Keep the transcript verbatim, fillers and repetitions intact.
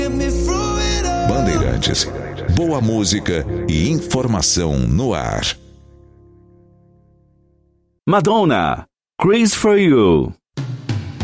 Bandeirantes, boa música e informação no ar. Madonna, Crazy for You.